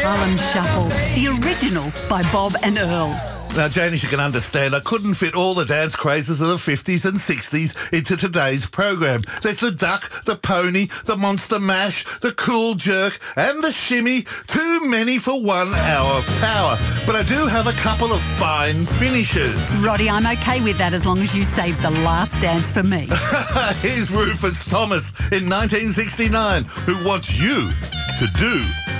Harlem Shuffle, the original by Bob and Earl. Now, Jane, as you can understand, I couldn't fit all the dance crazes of the 50s and 60s into today's program. There's the duck, the pony, the monster mash, the cool jerk and the shimmy. Too many for 1 hour of power. But I do have a couple of fine finishes. Roddy, I'm okay with that as long as you save the last dance for me. Here's Rufus Thomas in 1969, who wants you to do